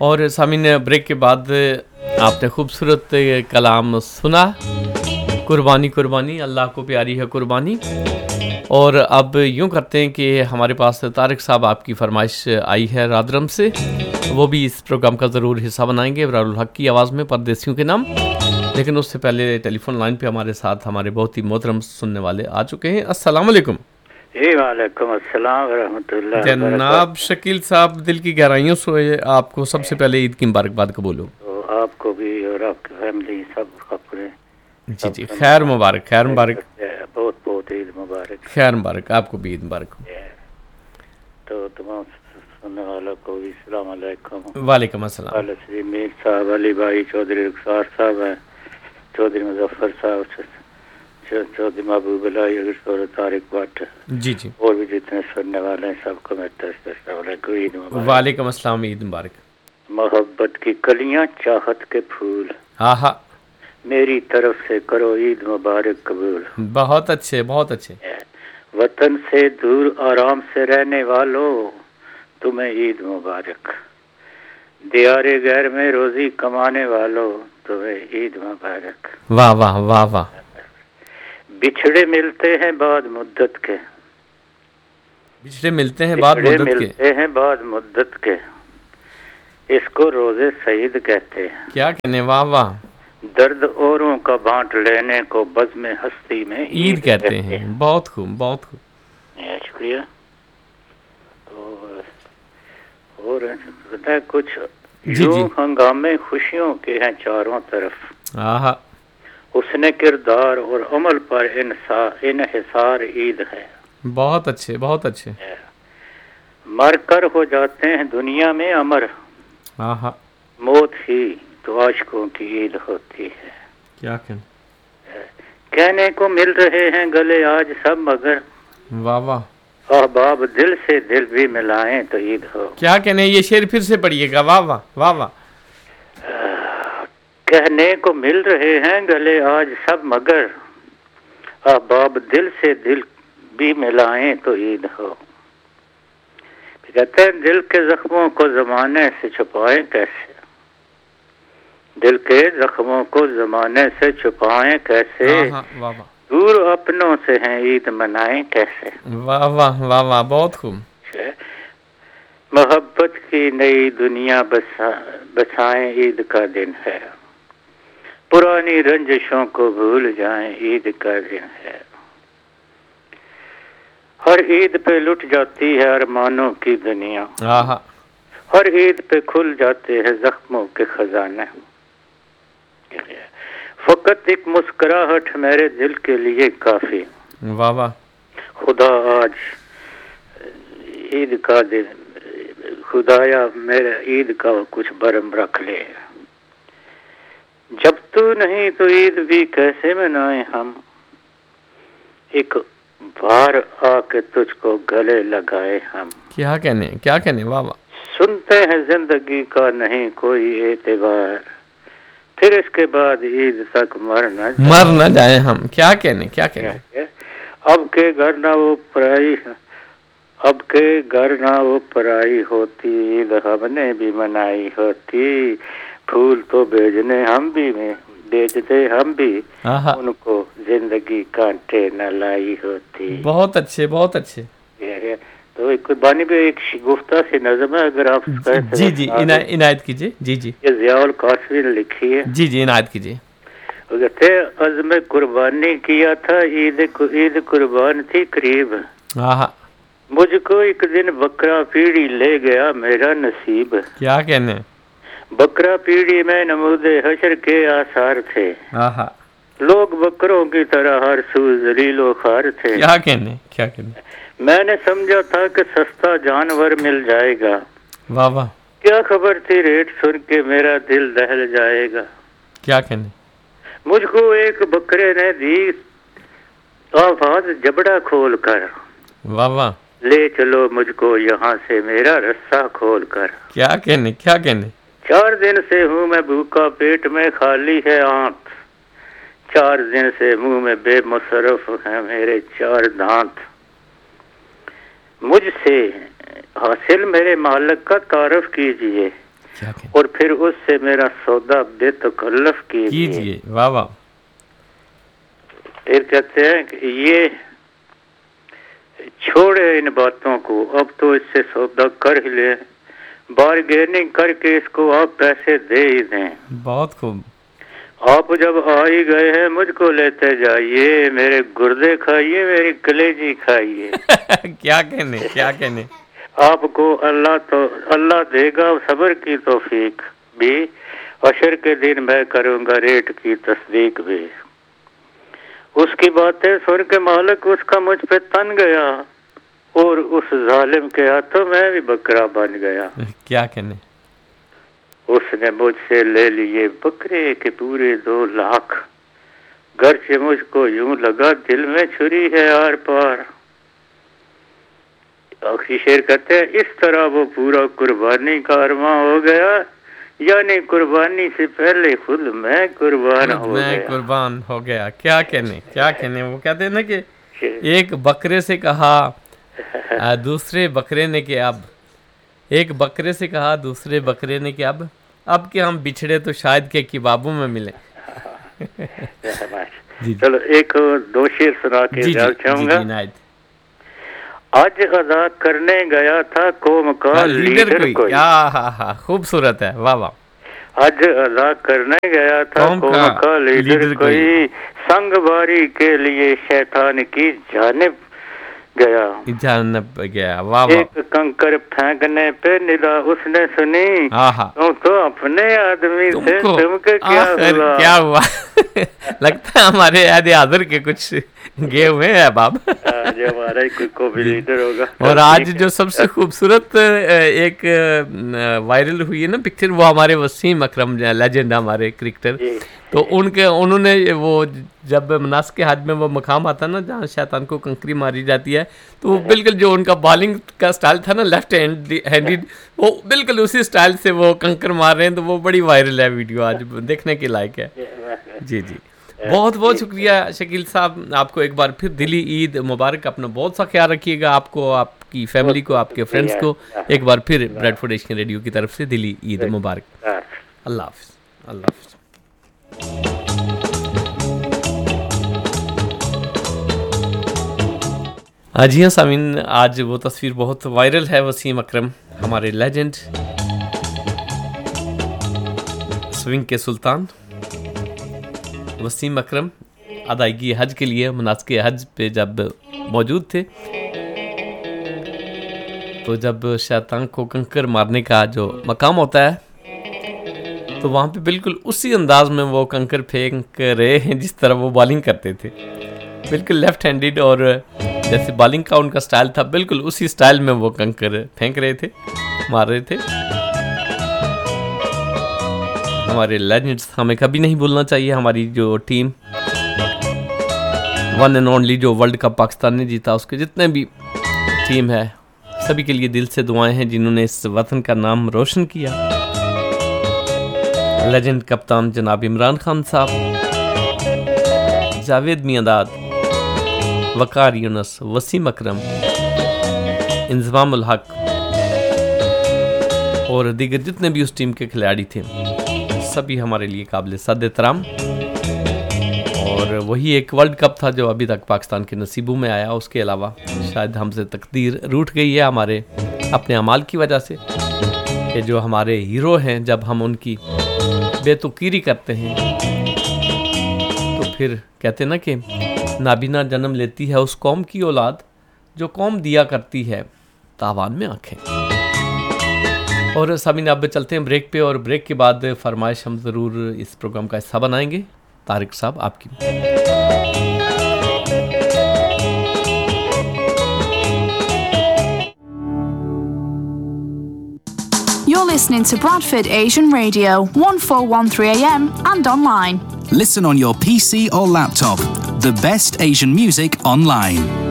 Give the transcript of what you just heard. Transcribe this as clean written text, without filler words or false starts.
اور سامعین بریک کے بعد آپ نے خوبصورت کلام سنا، قربانی قربانی، اللہ کو پیاری ہے قربانی۔ اور اب یوں کرتے ہیں کہ ہمارے پاس طارق صاحب آپ کی فرمائش آئی ہے رادرم سے، وہ بھی اس پروگرام کا ضرور حصہ بنائیں گے ابرار الحق کی آواز میں پردیسیوں کے نام۔ لیکن اس سے پہلے ٹیلی فون لائن پہ ہمارے ساتھ ہمارے بہت ہی محترم سننے والے آ چکے ہیں۔ السلام علیکم۔ جی وعلیکم السلام ورحمۃ اللہ جناب شکیل صاحب، دل کی گہرائیوں سے آپ کو سب سے پہلے عید کی مبارکباد قبول ہو۔ تو آپ کو بھی اور آپ کی فیملی سب خبریں جی جی، خیر مبارک، خیر مبارک، بہت بہت عید مبارک، خیر مبارک، آپ کو بھی عید مبارک ہو۔ تو تمام سننے والوں کو بھی السلام علیکم۔ وعلیکم السلام۔ علی میر صاحب، علی بھائی چودھری رخسار صاحب ہیں، چودھری مظفر صاحب، چودھری محبوب اللہ اور طارق بٹ، جی جی، اور بھی جتنے سننے والے ہیں سب کو میرے السلام علیکم، عید مبارک۔ وعلیکم السلام، عید مبارک۔ محبت کی کلیاں، چاہت کے پھول، ہاں ہاں، میری طرف سے کرو عید مبارک قبول۔ بہت اچھے، بہت اچھے۔ وطن سے دور آرام سے رہنے والوں، تمہیں عید مبارک۔ دیار غیر میں روزی کمانے والوں، تمہیں عید مبارک۔ واہ واہ واہ واہ۔ بچھڑے ملتے ہیں بعد مدت کے، بچھڑے ملتے ہیں بعد مدت کے، ملتے ہیں بعد مدت کے، اس کو روزے سعید کہتے ہیں۔ کیا کہنے، واہ واہ۔ درد اوروں کا بانٹ لینے کو بزم ہستی میں عید کہتے ہیں۔ بہت خوب، بہت خوب، شکریہ۔ اور کچھ یوں ہنگامے خوشیوں کے ہیں چاروں طرف، آہا، حسن کردار اور عمل پر انحصار عید ہے۔ بہت اچھے، بہت اچھے۔ مر کر ہو جاتے ہیں دنیا میں امر، آہا، موت ہی تو عاشقوں کی عید ہوتی ہے۔ کیا کہنے، کہنے کو مل رہے ہیں گلے آج سب مگر، واہ واہ۔ احباب دل سے دل بھی ملائیں تو عید ہو۔ کیا کہنے، یہ شعر پھر سے پڑھیے گا، واہ واہ واہ واہ۔ کہنے کو مل رہے ہیں گلے آج سب مگر، احباب دل سے دل بھی ملائیں تو عید ہو۔ کہتے ہیں دل کے زخموں کو زمانے سے چھپائیں کیسے، دل کے زخموں کو زمانے سے چھپائیں کیسے، دور اپنوں سے ہیں عید منائیں کیسے۔ واہ واہ واہ واہ، بہت خوب۔ محبت کی نئی دنیا بسائیں عید کا دن ہے، پرانی رنجشوں کو بھول جائیں عید کا دن ہے۔ ہر عید پہ لٹ جاتی ہے ارمانوں کی دنیا، ہر عید پہ کھل جاتے ہیں زخموں کے خزانے، فقط ایک مسکراہٹ میرے دل کے لیے کافی۔ واہ واہ۔ خدا آج عید کا دن، خدایا میرے عید کا کچھ برم رکھ لے، جب تو نہیں تو عید بھی کیسے منائیں ہم، ایک بار آ کے تجھ کو گلے لگائے ہم۔ کیا کہنے، کیا کہنے، واہ واہ۔ سنتے ہیں زندگی کا نہیں کوئی اعتبار، پھر اس کے بعد عید تک مر نہ جائیں ہم۔ کیا کہنے، کیا کہنے۔ اب کے گھر نہ وہ پرائی، اب کے گھر نہ وہ پرائی ہوتی، عید ہم نے بھی منائی ہوتی، پھول تو بیچنے ہم بھی میں بیچتے ہم بھی، ان کو زندگی کانٹے نہ لائی ہوتی۔ بہت اچھے، بہت اچھے۔ تو قربانی بھی ایک گفتہ سی نظم ہے، اگر آپ جی جی عنایت کیجیے۔ جی جی، یہ ضیاء القاسمی نے لکھی ہے۔ جی جی عنایت کیجیے۔ کہتے عزم قربانی کیا تھا، عید قربان تھی قریب، مجھ کو ایک دن بکرا پیڑی لے گیا میرا نصیب۔ کیا کہنے، بکرا پیڑی میں نمود حشر کے آثار تھے، لوگ بکروں کی طرح ہر سو ذلیل و خوار تھے۔ کیا کہنے، کیا کہنے۔ میں نے سمجھا تھا کہ سستا جانور مل جائے گا، واہ واہ۔ کیا خبر تھی ریٹ سن کے میرا دل دہل جائے گا۔ کیا کہنے، مجھ کو ایک بکرے نے دی آواز جبڑا کھول کر، واہ واہ۔ لے چلو مجھ کو یہاں سے میرا رسہ کھول کر۔ کیا کہنے، کیا کہنے۔ 4 دن سے ہوں میں بھوکا، پیٹ میں خالی ہے آنت، 4 دن سے منہ میں بے مصرف ہیں میرے 4 دانت، مجھ سے حاصل میرے مالک کا تعارف کیجئے، اور پھر اس سے میرا سودا بے تکلف کیجیے. واہ واہ. پھر کہتے ہیں کہ یہ چھوڑے ان باتوں کو، اب تو اس سے سودا کر ہی لے، بارگیننگ کر کے اس کو آپ پیسے دے ہی دیں. بہت خوب. آپ جب آ ہی گئے ہیں مجھ کو لیتے جائیے، میرے گردے کھائیے، میری کلیجی کھائیے. کیا کہنے. آپ کو اللہ دے گا صبر کی توفیق بھی، حشر کے دن میں کروں گا ریٹ کی تصدیق بھی. اس کی باتیں سن کے مالک اس کا مجھ پہ تن گیا، اور اس ظالم کے ہاتھوں میں بھی بکرا بن گیا. کیا کہنے. اس نے مجھ سے لے لیے بکرے کے پورے 2 لاکھ، گرچہ مجھ کو یوں لگا دل میں چھری ہے آر پار. آخری شعر کہتے ہیں اس طرح وہ پورا قربانی کا ارماں ہو گیا، یعنی قربانی سے پہلے خود میں قربان ہو گیا. کیا کہنے. وہ کہتے ہیں نا کہ ایک بکرے سے کہا دوسرے بکرے نے کہ ایک بکرے سے کہا دوسرے بکرے نے کہ اب کہ ہم بچھڑے تو شاید کے کبابوں میں ملیں. چلو ایک 2 شعر سنا کے چاہوں گا. آج ادا کرنے گیا تھا قوم کا لیڈر کوئی. خوبصورت ہے. واہ واہ. آج ادا کرنے گیا تھا قوم کا لیڈر کوئی، سنگ باری کے لیے شیطان کی جانب گیا. واہ. ایک کنکر پھینکنے پہ ندا اس نے سنی، تو اپنے آدمی سے تم کے کیا ہوا. لگتا ہے ہمارے عہد حاضر کے کچھ گئے ہوئے ہیں باب، جو ہمارا کوئی بھی لیڈر ہوگا. اور آج جو سب سے خوبصورت ایک وائرل ہوئی ہے نا پکچر، وہ ہمارے وسیم اکرم لیجنڈ ہمارے کرکٹر. تو انہوں نے وہ جب مناسک حج میں وہ مقام آتا نا جہاں شیطان کو کنکری ماری جاتی ہے، تو وہ بالکل جو ان کا بالنگ کا سٹائل تھا نا لیفٹ ہینڈڈ، وہ بالکل اسی سٹائل سے وہ کنکر مار رہے ہیں. تو وہ بڑی وائرل ہے ویڈیو، آج دیکھنے کے لائق ہے. جی بہت بہت شکریہ شکیل صاحب. آپ کو ایک بار پھر دلی عید مبارک. اپنا بہت سا خیال رکھیے گا، آپ کو، آپ کی فیملی کو، آپ کے فرینڈس کو ایک بار پھر بریڈ فوڈ ایشین ریڈیو کی طرف سے دلی عید مبارک. اللہ حافظ. اللہ حافظ. جی ہاں سامعین، آج وہ تصویر بہت وائرل ہے. وسیم اکرم ہمارے لیجنڈ، سوئنگ کے سلطان وسیم اکرم ادائیگی حج کے لیے مناسک حج پہ جب موجود تھے، تو جب شیطان کو کنکر مارنے کا جو مقام ہوتا ہے تو وہاں پہ بالکل اسی انداز میں وہ کنکر پھینک رہے ہیں جس طرح وہ بالنگ کرتے تھے. بالکل لیفٹ ہینڈڈ، اور جیسے بالنگ کا ان کا سٹائل تھا بالکل اسی سٹائل میں وہ کنکر پھینک رہے تھے، مار رہے تھے. ہمارے لیجنڈز ہمیں کبھی نہیں بھولنا چاہیے. ہماری جو ٹیم ون اینڈ اونلی جو ورلڈ کپ پاکستان نے جیتا، اس کے جتنے بھی ٹیم ہے سبھی کے لیے دل سے دعائیں ہیں جنہوں نے اس وطن کا نام روشن کیا. لیجنڈ کپتان جناب عمران خان صاحب، جاوید میاں داد، وقار یونس، وسیم اکرم، انضمام الحق اور دیگر جتنے بھی اس ٹیم کے کھلاڑی تھے، سبھی ہمارے لیے قابل صد احترام. اور وہی ایک ورلڈ کپ تھا جو ابھی تک پاکستان کے نصیبوں میں آیا. اس کے علاوہ شاید ہم سے تقدیر روٹ گئی ہے ہمارے اپنے اعمال کی وجہ سے، کہ جو ہمارے ہیرو ہیں جب ہم ان کی بے توقیری کرتے ہیں تو پھر کہتے ہیں نا کہ نابینا جنم لیتی ہے اس قوم کی اولاد جو قوم دیا کرتی ہے تاوان میں آنکھیں. اور سامعین اب چلتے ہیں بریک پہ، اور بریک کے بعد فرمائش ہم ضرور اس پروگرام کا حصہ بنائیں گے. طارق صاحب آپ کی. You're listening to Bradford Asian Radio, 1413 AM and online. Listen on your PC or laptop. The best Asian music online.